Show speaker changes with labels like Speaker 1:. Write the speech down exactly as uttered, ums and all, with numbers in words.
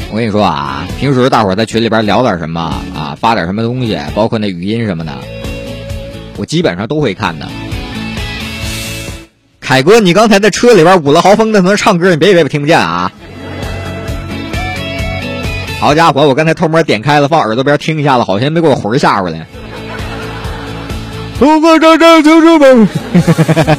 Speaker 1: 我跟你说啊，平时大伙在群里边聊点什么啊，发点什么东西，包括那语音什么的，我基本上都会看的。凯哥，你刚才在车里边五了豪风的能唱歌，你别以为我听不见啊！好家伙，我刚才偷摸点开了，放耳朵边听一下子，好像没给我魂吓回来。